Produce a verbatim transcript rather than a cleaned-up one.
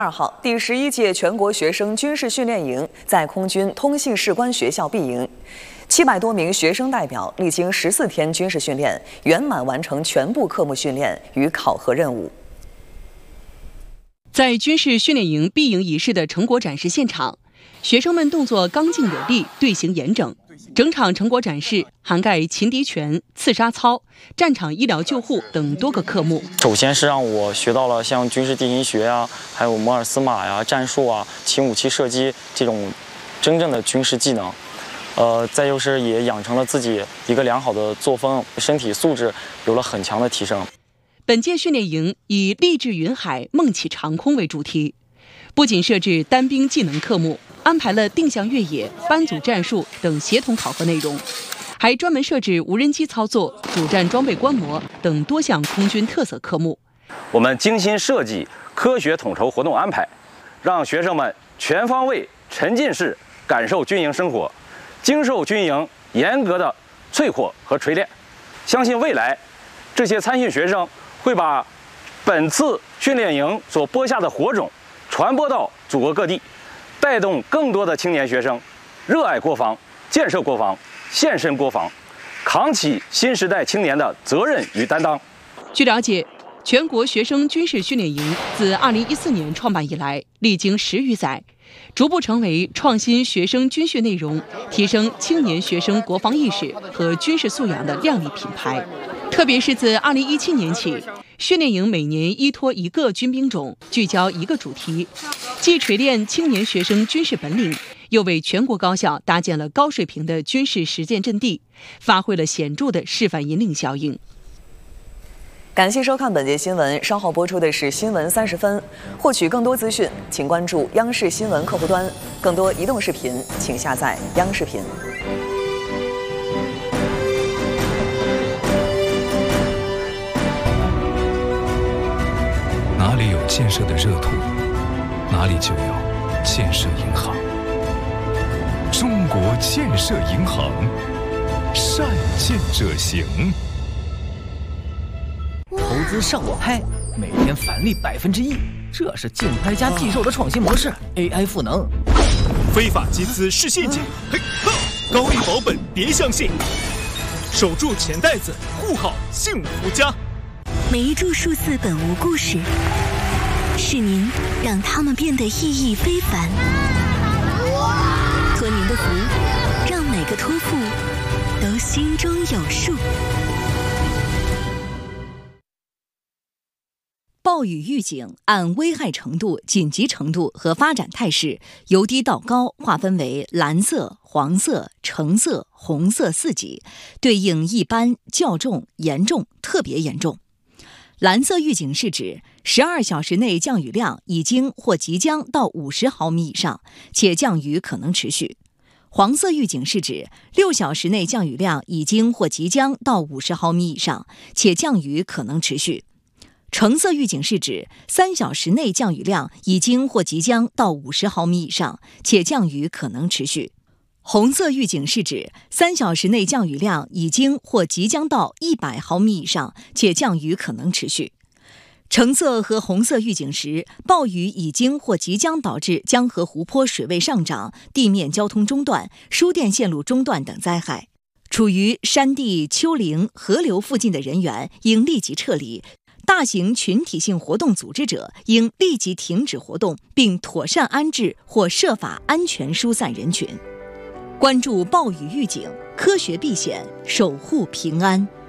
二号，第十一届全国学生军事训练营在空军通信士官学校闭营，七百多名学生代表历经十四天军事训练，圆满完成全部科目训练与考核任务。 在军事训练营闭营仪式的成果展示现场，学生们动作刚劲有力，队形严整。整场成果展示涵盖擒敌拳、刺杀操、战场医疗救护等多个科目。 首先是让我学到了像军事地形学呀，还有摩尔斯码呀、战术啊、轻武器射击这种真正的军事技能。呃，再就是也养成了自己一个良好的作风，身体素质有了很强的提升。 本届训练营以立志云海、梦起长空为主题，不仅设置单兵技能科目，安排了定向越野、班组战术等协同考核内容，还专门设置无人机操作、主战装备观摩等多项空军特色科目。 我们精心设计、科学统筹活动安排，让学生们全方位、沉浸式感受军营生活，经受军营严格的淬火和锤炼。相信未来，这些参训学生会把本次训练营所播下的火种传播到祖国各地，带动更多的青年学生热爱国防、建设国防、献身国防，扛起新时代青年的责任与担当。 据了解，全国学生军事训练营自二零一四年创办以来，历经十余载，逐步成为创新学生军训内容、提升青年学生国防意识和军事素养的亮丽品牌。特别是自二零一七年起，训练营每年依托一个军兵种，聚焦一个主题，既锤炼青年学生军事本领，又为全国高校搭建了高水平的军事实践阵地，发挥了显著的示范引领效应。 感谢收看本节新闻，稍后播出的是新闻三十分。获取更多资讯，请关注央视新闻客户端。更多移动视频，请下载央视频。 哪里有建设的热土，哪里就有建设银行。中国建设银行，善建者行。 投资上网拍，每天返利百分之一，这是竞拍加寄售的创新模式。A I 赋能， 非法集资是陷阱，嘿哈！高利保本别相信，守住钱袋子，护好幸福家。 每一注数字本无故事，是您让他们变得意义非凡。托您的福，让每个托付都心中有数。 暴雨预警按危害程度、紧急程度和发展态势由低到高划分为蓝色、黄色、橙色、红色四级，对应一般、较重、严重、特别严重。蓝色预警是指十二小时内降雨量已经或即将到五十毫米以上，且降雨可能持续。黄色预警是指六小时内降雨量已经或即将到五十毫米以上，且降雨可能持续。橙色预警是指三小时内降雨量已经或即将到五十毫米以上，且降雨可能持续。红色预警是指三小时内降雨量已经或即将到一百毫米以上，且降雨可能持续。橙色和红色预警时，暴雨已经或即将导致江河湖泊水位上涨、地面交通中断、输电线路中断等灾害。处于山地、丘陵、河流附近的人员应立即撤离。大型群体性活动组织者应立即停止活动，并妥善安置或设法安全疏散人群。关注暴雨预警，科学避险，守护平安。